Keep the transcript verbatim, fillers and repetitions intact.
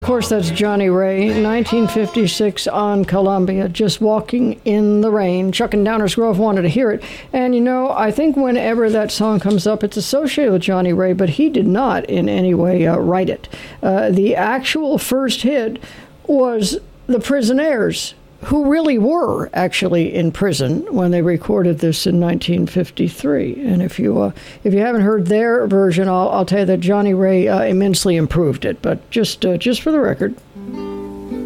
course, that's Johnny Ray, nineteen fifty-six on Columbia, just walking in the rain. Chuck and Downers Grove wanted to hear it. And, you know, I think whenever that song comes up, it's associated with Johnny Ray, but he did not in any way uh, write it. Uh, the actual first hit was The Prisonaires, who really were actually in prison when they recorded this in nineteen fifty-three. And if you uh, if you haven't heard their version, I'll, I'll tell you that Johnny Ray uh, immensely improved it. But just uh, just for the record.